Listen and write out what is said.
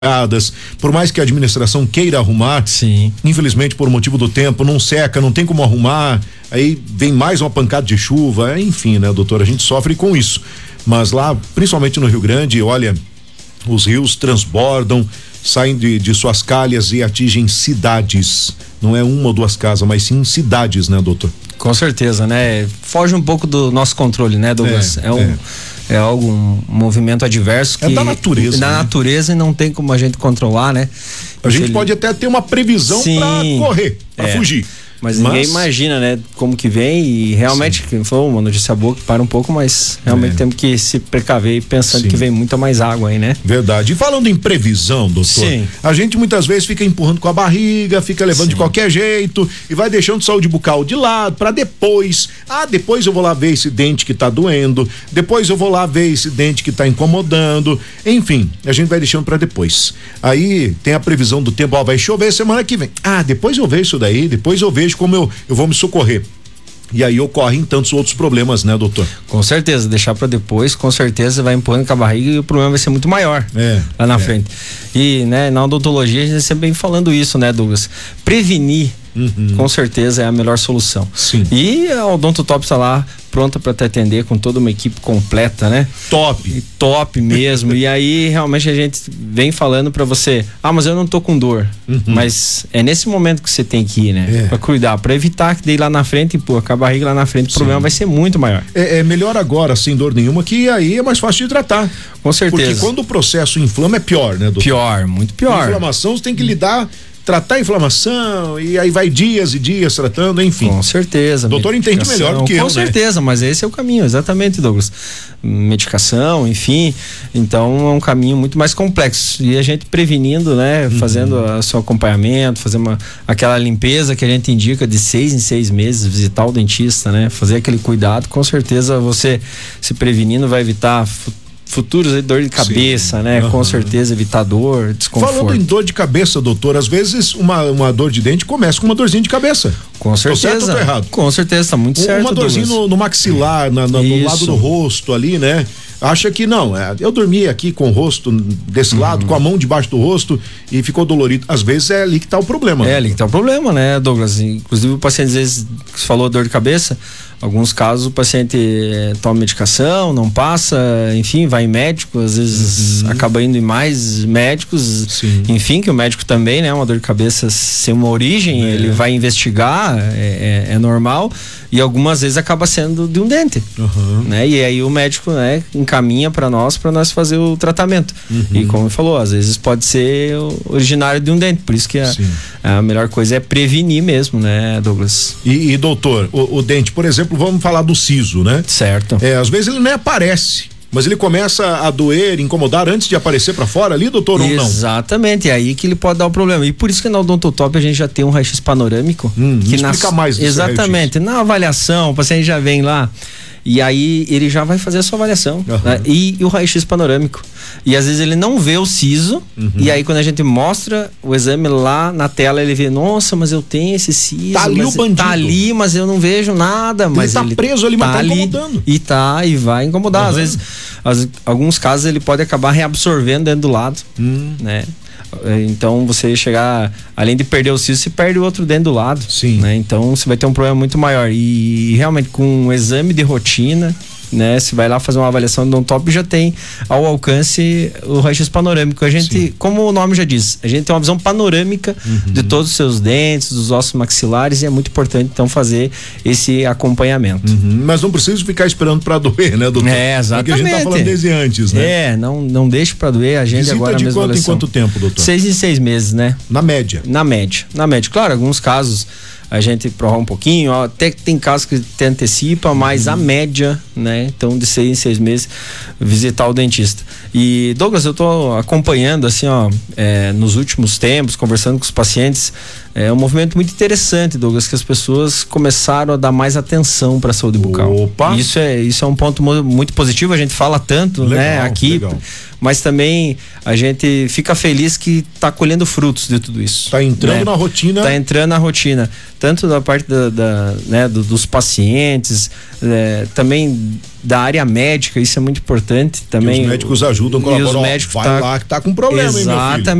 por mais que a administração queira arrumar, sim, infelizmente por motivo do tempo, não seca, não tem como arrumar, aí vem mais uma pancada de chuva, enfim, né, doutor, a gente sofre com isso, mas lá, principalmente no Rio Grande, olha, os rios transbordam, saem de suas calhas e atingem cidades, não é uma ou duas casas, mas sim cidades, né, doutor? Com certeza, né, foge um pouco do nosso controle, né, Douglas, é algo, um movimento adverso que é da natureza. Da natureza e não tem como a gente controlar, né? A gente pode até ter uma previsão para correr, para fugir. Mas ninguém imagina, né, como que vem e realmente, que foi uma notícia boa que para um pouco, mas realmente temos que se precaver e pensando que vem muita mais água aí, né? Verdade. E falando em previsão, doutor, a gente muitas vezes fica empurrando com a barriga, fica levando de qualquer jeito e vai deixando saúde bucal de lado para depois. Depois eu vou lá ver esse dente que tá doendo, depois eu vou lá ver esse dente que tá incomodando, enfim, a gente vai deixando para depois. Aí tem a previsão do tempo, vai chover semana que vem. Depois eu vejo isso daí, depois eu vejo como eu vou me socorrer. E aí ocorrem tantos outros problemas, né, doutor? Com certeza, deixar para depois, com certeza vai empurrando com a barriga e o problema vai ser muito maior lá na frente. E, né, na odontologia a gente sempre vem falando isso, né, Douglas? Prevenir, com certeza é a melhor solução. Sim. E a Odontotop está lá pronta para te atender com toda uma equipe completa, né? Top mesmo. E aí realmente a gente vem falando para você, mas eu não tô com dor, mas é nesse momento que você tem que ir, né? Para cuidar, para evitar que daí lá na frente, com a barriga lá na frente, o problema vai ser muito maior. É melhor agora, sem dor nenhuma, que aí é mais fácil de tratar. Com certeza. Porque quando o processo inflama é pior, né, doutor? Pior, muito pior. A inflamação você tem que tratar a inflamação e aí vai dias e dias tratando, enfim. Com certeza. O doutor entende melhor do que eu, Com certeza, mas esse é o caminho, exatamente, Douglas. Medicação, enfim, então é um caminho muito mais complexo e a gente prevenindo, né, fazendo o seu acompanhamento, fazer aquela limpeza que a gente indica de 6 em 6 meses, visitar o dentista, né, fazer aquele cuidado, com certeza você se prevenindo vai evitar futuros dor de cabeça, né? Com certeza, evitar dor, desconforto. Falando em dor de cabeça, doutor, às vezes uma dor de dente começa com uma dorzinha de cabeça. Com certeza. Tô certo ou tô errado? Com certeza, tá muito certo. Uma dorzinha no maxilar, no lado do rosto ali, né? Acha que não, eu dormi aqui com o rosto desse lado, com a mão debaixo do rosto e ficou dolorido. Às vezes é ali que tá o problema. É ali que tá o problema, né, Douglas? Inclusive o paciente, às vezes, que falou dor de cabeça, alguns casos o paciente toma medicação, não passa, enfim, vai em médico, às vezes acaba indo em mais médicos, enfim, que o médico também, né, uma dor de cabeça sem uma origem, ele vai investigar, é normal, e algumas vezes acaba sendo de um dente, né, e aí o médico, né, encaminha para nós fazer o tratamento, e como ele falou, às vezes pode ser originário de um dente, por isso que a melhor coisa é prevenir mesmo, né, Douglas? E doutor, o dente, por exemplo, vamos falar do siso, né? Certo. Às vezes ele nem aparece, mas ele começa a doer, incomodar antes de aparecer pra fora ali, doutor, ou não? Exatamente, é aí que ele pode dar o problema. E por isso que na Odontotop a gente já tem um raio-x panorâmico. Que explica mais desse exatamente, na avaliação, o paciente já vem lá e aí ele já vai fazer a sua avaliação, né? E o raio-x panorâmico. E às vezes ele não vê o siso, e aí quando a gente mostra o exame lá na tela, ele vê, nossa, mas eu tenho esse siso. Tá ali o bandido. Tá ali, mas eu não vejo nada. Mas ele tá preso ali, mas tá incomodando. E vai incomodar. Às vezes, alguns casos ele pode acabar reabsorvendo dentro do lado, né? Então você chegar, além de perder o siso, você perde o outro dentro do lado, né? Então você vai ter um problema muito maior e realmente com um exame de rotina, né? Você vai lá fazer uma avaliação do Odontotop e já tem ao alcance o raio-x panorâmico. A gente, como o nome já diz, a gente tem uma visão panorâmica de todos os seus dentes, dos ossos maxilares, e é muito importante então fazer esse acompanhamento. Mas não precisa ficar esperando para doer, né, doutor? Exatamente. Porque a gente tá falando desde antes, né? Não deixe para doer, a gente agora de mesmo. Em quanto tempo, doutor? 6 em 6 meses, né? Na média. Claro, alguns casos a gente prorroga um pouquinho, até que tem casos que te antecipa, mas a média, né? Então, de 6 em 6 meses, visitar o dentista. E, Douglas, eu tô acompanhando, assim, nos últimos tempos, conversando com os pacientes, É um movimento muito interessante, Douglas, que as pessoas começaram a dar mais atenção para a saúde bucal. Opa! Isso é um ponto muito positivo, a gente fala tanto, legal, né, aqui, legal. Mas também a gente fica feliz que está colhendo frutos de tudo isso. Está entrando, né, na rotina. Está entrando na rotina, tanto da parte né, dos pacientes, também da área médica, isso é muito importante também. E os médicos ajudam, colaboram. E os médicos vai lá que tá com problema, hein, meu filho?